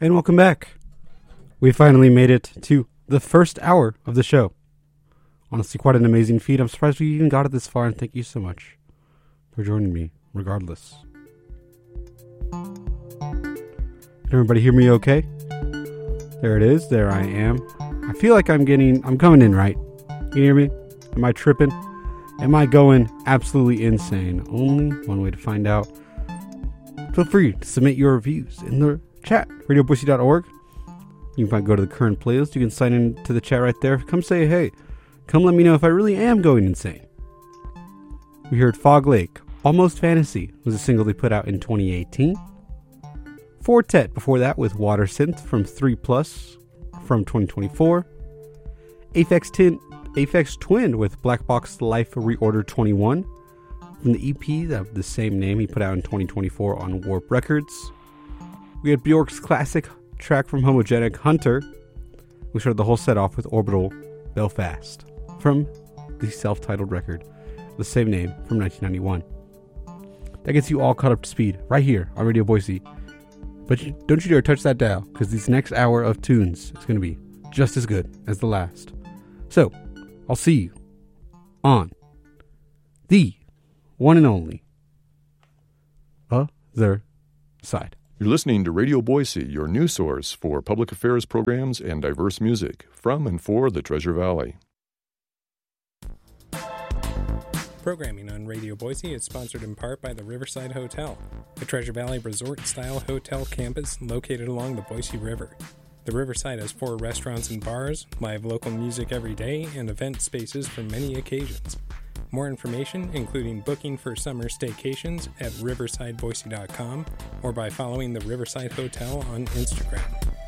And welcome back. We finally made it to the first hour of the show. Honestly, quite an amazing feat. I'm surprised we even got it this far, and thank you so much for joining me, regardless. Can everybody hear me okay? There it is. There I am. I feel like I'm coming in right. You hear me? Am I tripping? Am I going absolutely insane? Only one way to find out. Feel free to submit your reviews in the chat, radioboise.org. You can go to the current playlist. You can sign into the chat right there. Come say hey. Come let me know if I really am going insane. We heard Fog Lake. Almost Fantasy was a single they put out in 2018. Fortet before that with Water Synth from 3+ from 2024. Aphex Twin with Black Box Life Reorder 21 from the EP of the same name he put out in 2024 on Warp Records. We had Bjork's classic track from Homogenic, Hunter. We started the whole set off with Orbital Belfast from the self-titled record, the same name, from 1991. That gets you all caught up to speed right here on Radio Boise. But don't you dare touch that dial, because this next hour of tunes is going to be just as good as the last. So, I'll see you on the one and only other side. You're listening to Radio Boise, your new source for public affairs programs and diverse music from and for the Treasure Valley. Programming on Radio Boise is sponsored in part by the Riverside Hotel, a Treasure Valley resort-style hotel campus located along the Boise River. The Riverside has 4 restaurants and bars, live local music every day, and event spaces for many occasions. More information, including booking for summer staycations, at riversideboise.com or by following the Riverside Hotel on Instagram.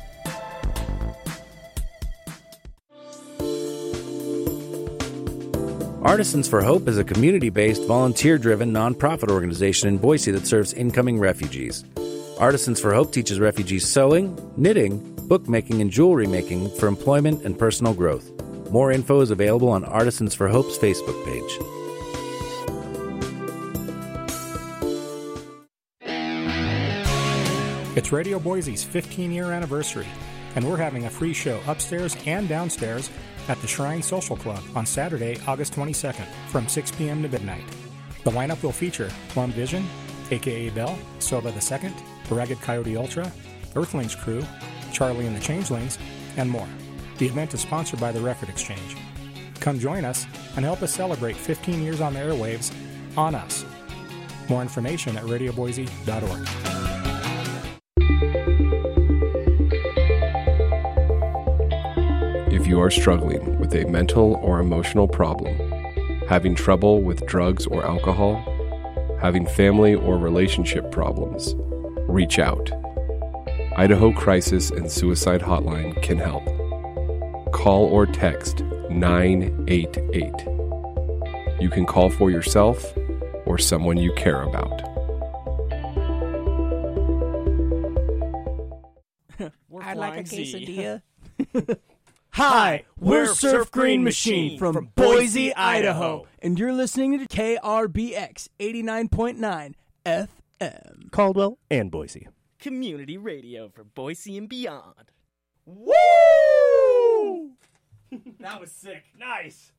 Artisans for Hope is a community-based, volunteer-driven nonprofit organization in Boise that serves incoming refugees. Artisans for Hope teaches refugees sewing, knitting, bookmaking, and jewelry making for employment and personal growth. More info is available on Artisans for Hope's Facebook page. It's Radio Boise's 15-year anniversary, and we're having a free show upstairs and downstairs at the Shrine Social Club on Saturday, August 22nd from 6 p.m. to midnight. The lineup will feature Plum Vision, a.k.a. Bell, Silva II, Ragged Coyote Ultra, Earthlings Crew, Charlie and the Changelings, and more. The event is sponsored by the Record Exchange. Come join us and help us celebrate 15 years on the airwaves on us. More information at radioboise.org. If you are struggling with a mental or emotional problem, having trouble with drugs or alcohol, having family or relationship problems, reach out. Idaho Crisis and Suicide Hotline can help. Call or text 988. You can call for yourself or someone you care about. I'd like a quesadilla. Hi, we're Surf Green Machine from Boise, Idaho, and you're listening to KRBX 89.9 FM. Caldwell and Boise. Community radio for Boise and beyond. Woo! That was sick. Nice.